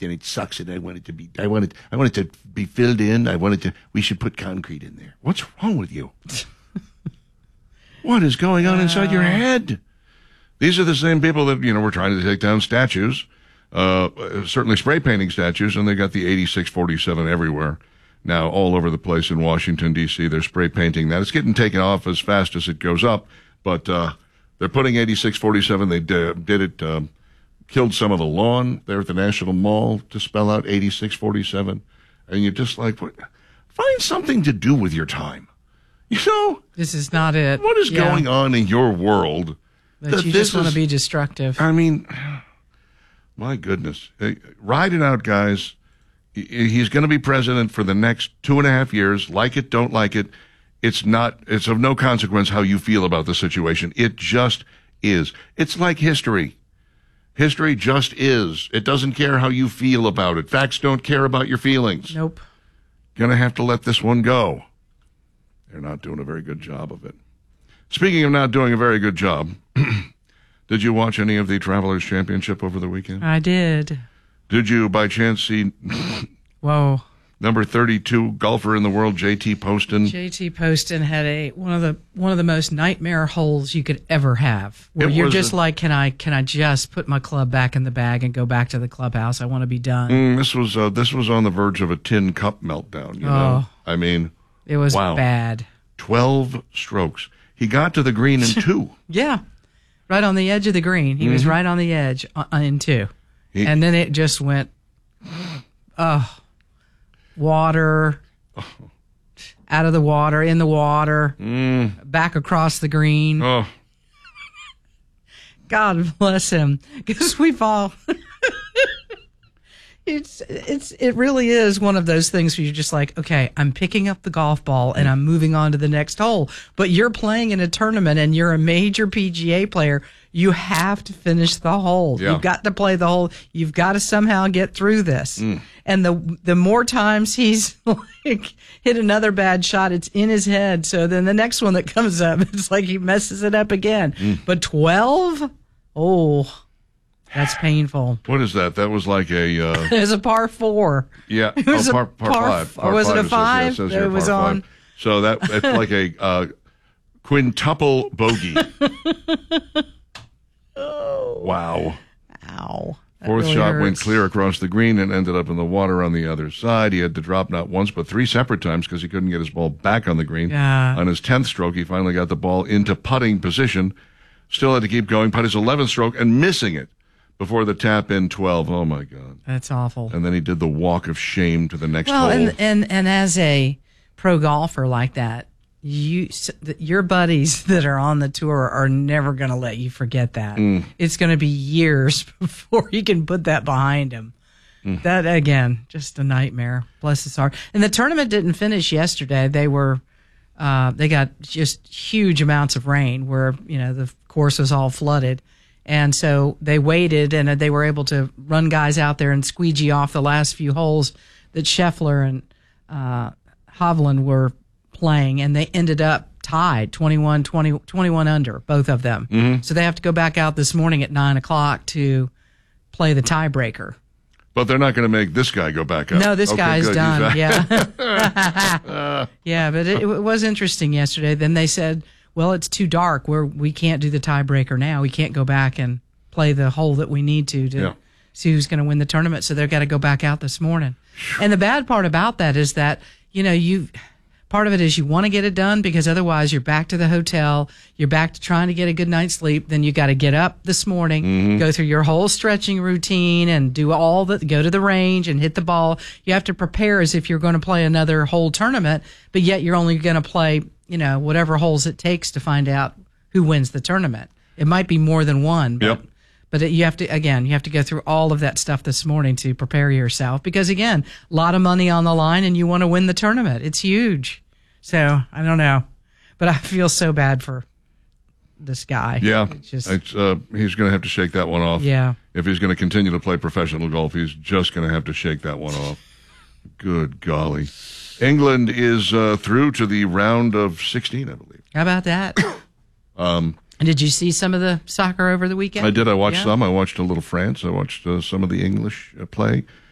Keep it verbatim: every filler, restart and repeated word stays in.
and it sucks, and I want it to be, I want it, I want it to be filled in. I want it to, we should put concrete in there. What's wrong with you? What is going on inside your head? These are the same people that, you know, were trying to take down statues, uh, certainly spray painting statues, and they got the eighty-six forty-seven everywhere. Now, all over the place in Washington, D C, they're spray painting that. It's getting taken off as fast as it goes up, but uh, they're putting eighty-six forty-seven. They d- did it, um, killed some of the lawn there at the National Mall to spell out eighty-six forty-seven. And you're just like, what? Find something to do with your time. You know? This is not it. What is yeah. going on in your world? That, that you just want to be destructive. I mean, my goodness. Hey, ride it out, guys. He's going to be president for the next two and a half years. Like it, don't like it. It's not, it's of no consequence how you feel about the situation. It just is. It's like history. History just is. It doesn't care how you feel about it. Facts don't care about your feelings. Nope. Gonna have to let this one go. They're not doing a very good job of it. Speaking of not doing a very good job, did you watch any of the Travelers Championship over the weekend? I did. Did you, by chance, see Whoa. number thirty-two golfer in the world, J T Poston? J T Poston had a one of the one of the most nightmare holes you could ever have. Where It you're was just a- like, can I can I just put my club back in the bag and go back to the clubhouse? I want to be done. Mm, this was uh, this was on the verge of a tin cup meltdown. You know, Oh. I mean, It was wow. bad. twelve strokes. He got to the green in two. Yeah. Right on the edge of the green. He mm-hmm. was right on the edge uh, in two. He, and then it just went, oh, water, oh. out of the water, in the water, mm. back across the green. Oh. God bless him. Because we've all... It's it's it really is one of those things where you're just like, okay, I'm picking up the golf ball and I'm moving on to the next hole. But you're playing in a tournament and you're a major P G A player. You have to finish the hole. Yeah. You've got to play the hole. You've got to somehow get through this. Mm. And the the more times he's like hit another bad shot, it's in his head. So then the next one that comes up, it's like he messes it up again. Mm. But twelve, oh. That's painful. What is that? That was like a... Uh, it was a par four. Yeah. It was oh, a par, par, par five. Par or was five, it a five? It says, yeah, it says that here, was par on. Five. So that it's like a uh, quintuple bogey. Oh. Wow. Ow. That Fourth really shot hurts. went clear across the green and ended up in the water on the other side. He had to drop not once but three separate times because he couldn't get his ball back on the green. Yeah. On his tenth stroke, he finally got the ball into putting position. Still had to keep going, putt his eleventh stroke, and missing it before the tap in twelve. Oh, my God. That's awful. And then he did the walk of shame to the next well, hole. and, and, and as a pro golfer like that, you your buddies that are on the tour are never going to let you forget that. Mm. It's going to be years before you can put that behind him. Mm. That, again, just a nightmare. Bless his heart. And the tournament didn't finish yesterday. They were... Uh, they got just huge amounts of rain where, you know, the course was all flooded. And so they waited and they were able to run guys out there and squeegee off the last few holes that Scheffler and uh, Hovland were playing. And they ended up tied twenty-one, twenty, twenty-one under, both of them. Mm-hmm. So they have to go back out this morning at nine o'clock to play the tiebreaker. But they're not going to make this guy go back up. No, this okay, guy's good. done. Yeah. Yeah, but it, it was interesting yesterday. Then they said, well, it's too dark. We're, we can't do the tiebreaker now. We can't go back and play the hole that we need to to yeah. see who's going to win the tournament. So they've got to go back out this morning. And the bad part about that is that, you know, you part of it is you want to get it done because otherwise you're back to the hotel. You're back to trying to get a good night's sleep. Then you got to get up this morning, mm-hmm. go through your whole stretching routine and do all the, go to the range and hit the ball. You have to prepare as if you're going to play another whole tournament, but yet you're only going to play, you know, whatever holes it takes to find out who wins the tournament. It might be more than one, but, yep. but it, you have to, again, you have to go through all of that stuff this morning to prepare yourself because, again, a lot of money on the line and you want to win the tournament. It's huge. So, I don't know. But I feel so bad for this guy. Yeah. It's just, it's, uh, he's going to have to shake that one off. Yeah. If he's going to continue to play professional golf, he's just going to have to shake that one off. Good golly. England is uh, through to the round of sixteen, I believe. How about that? um, and did you see some of the soccer over the weekend? I did. I watched yeah. some. I watched a little France. I watched uh, some of the English uh, play.